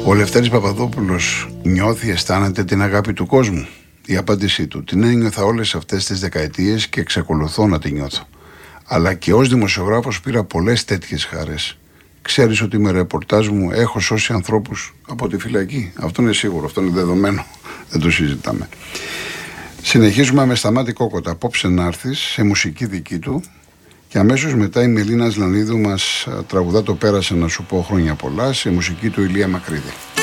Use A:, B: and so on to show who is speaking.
A: Ο Λευτέρης Παπαδόπουλος νιώθει, αισθάνεται την αγάπη του κόσμου? Η απάντησή του: την ένιωθα όλες αυτές τις δεκαετίες και εξακολουθώ να την νιώθω. Αλλά και ως δημοσιογράφος πήρα πολλές τέτοιες χαρές. Ξέρεις ότι με ρεπορτάζ μου έχω σώσει ανθρώπους από τη φυλακή. Αυτό είναι σίγουρο, αυτό είναι δεδομένο. Δεν το συζητάμε. Συνεχίζουμε με Σταμάτη Κόκοτα. Απόψε να έρθεις, σε μουσική δική του. Και αμέσως μετά η Μελίνα Σλανίδου μας τραγουδά το «Πέρασε να σου πω χρόνια πολλά» σε μουσική του Ηλία Μακρύδη.